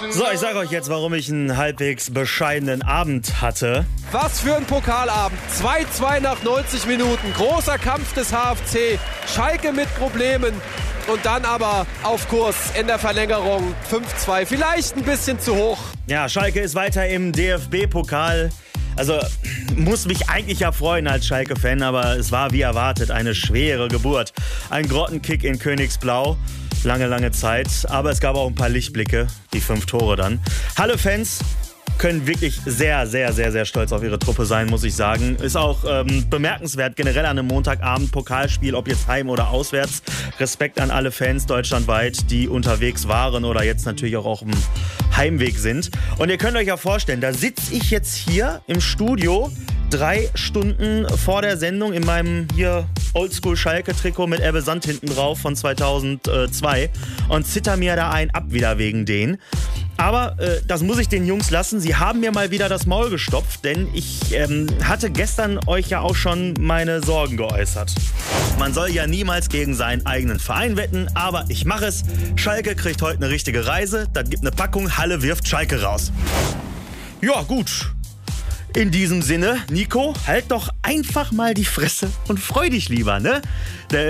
So, ich sage euch jetzt, warum ich einen halbwegs bescheidenen Abend hatte. Was für ein Pokalabend. 2-2 nach 90 Minuten. Großer Kampf des HFC. Schalke mit Problemen. Und dann aber auf Kurs in der Verlängerung 5-2. Vielleicht ein bisschen zu hoch. Ja, Schalke ist weiter im DFB-Pokal. Also, muss mich eigentlich ja freuen als Schalke-Fan, aber es war wie erwartet eine schwere Geburt. Ein Grottenkick in Königsblau. Lange Zeit. Aber es gab auch ein paar Lichtblicke. Die 5 Tore dann. Halle-Fans können wirklich sehr stolz auf ihre Truppe sein, muss ich sagen. Ist auch bemerkenswert, generell an einem Montagabend Pokalspiel, ob jetzt heim oder auswärts. Respekt an alle Fans deutschlandweit, die unterwegs waren oder jetzt natürlich auch auf dem Heimweg sind. Und ihr könnt euch ja vorstellen, da sitze ich jetzt hier im Studio 3 Stunden vor der Sendung in meinem hier Oldschool-Schalke-Trikot mit Ebbe Sand hinten drauf von 2002 und zitter mir da ein ab wieder wegen denen. Aber das muss ich den Jungs lassen. Sie haben mir mal wieder das Maul gestopft, denn ich hatte gestern euch ja auch schon meine Sorgen geäußert. Man soll ja niemals gegen seinen eigenen Verein wetten, aber ich mache es. Schalke kriegt heute eine richtige Reise. Das gibt eine Packung, Halle wirft Schalke raus. Ja, gut. In diesem Sinne, Nico, halt doch einfach mal die Fresse und freu dich lieber, ne?